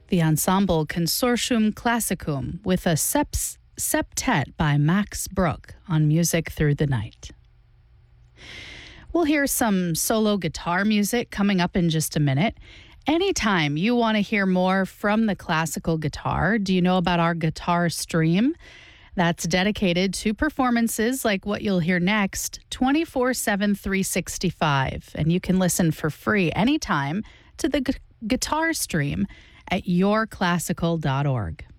the ensemble Consortium Classicum with a septet by Max Bruch on Music Through the Night. We'll hear some solo guitar music coming up in just a minute. Anytime you want to hear more from the classical guitar, do you know about our guitar stream? That's dedicated to performances like what you'll hear next, 24/7, 365. And you can listen for free anytime to the guitar stream at yourclassical.org.